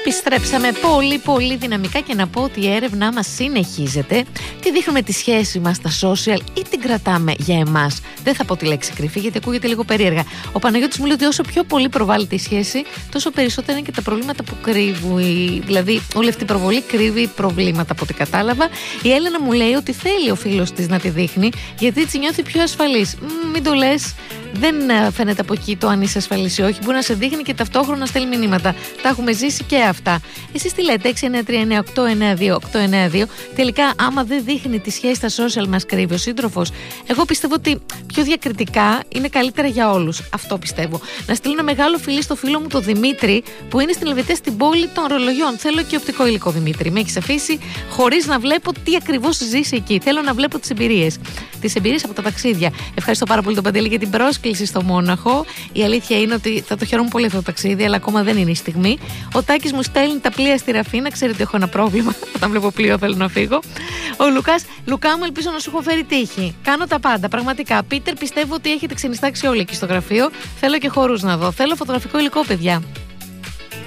Επιστρέψαμε πολύ δυναμικά και να πω ότι η έρευνά μας συνεχίζεται. Τι δείχνουμε τη σχέση μας στα social ή την κρατάμε για εμάς? Δεν θα πω τη λέξη κρυφή γιατί ακούγεται λίγο περίεργα. Ο Παναγιώτης μου λέει ότι όσο πιο πολύ προβάλλεται η σχέση, τόσο περισσότερα είναι και τα προβλήματα που κρύβει. Δηλαδή, όλη αυτή η προβολή κρύβει προβλήματα από ό,τι κατάλαβα. Η Έλενα μου λέει ότι θέλει ο φίλος της να τη δείχνει γιατί έτσι νιώθει πιο ασφαλής. Μην το λες. Δεν φαίνεται από εκεί το αν είσαι ασφαλής ή όχι. Μπορεί να σε δείχνει και ταυτόχρονα στέλνει μηνύματα. Τα έχουμε ζήσει και αυτά. Εσείς τι λέτε? 6939892. Τελικά, άμα δεν δείχνει τη σχέση στα social, μας κρύβει ο σύντροφος? Εγώ πιστεύω ότι πιο διακριτικά είναι καλύτερα για όλους. Αυτό πιστεύω. Να στείλω ένα μεγάλο φιλί στο φίλο μου τον Δημήτρη, που είναι στην Ελβετία, στην πόλη των ρολογιών. Θέλω και οπτικό υλικό, Δημήτρη. Με έχεις αφήσει χωρίς να βλέπω τι ακριβώς ζεις εκεί. Θέλω να βλέπω τις εμπειρίες. Τις εμπειρίες από τα ταξίδια. Ευχαριστώ πάρα πολύ τον Παντελή για την πρόσκληση στο Μόναχο. Η αλήθεια είναι ότι θα το χαιρόμουν πολύ αυτό το ταξίδι, αλλά ακόμα δεν είναι η στιγμή. Ο Τάκης μου στέλνει τα πλοία στη Ραφίνα. Ξέρετε ότι έχω ένα πρόβλημα. Όταν βλέπω πλοίο θέλω να φύγω. Ο Λουκάς, Λουκά μου, ελπίζω να σου έχω φέρει τύχη. Κάνω τα πάντα, πραγματικά. Πίτερ, πιστεύω ότι έχετε ξενιστάξει όλοι εκεί στο γραφείο. Θέλω και χορούς να δω. Θέλω φωτογραφικό υλικό, παιδιά.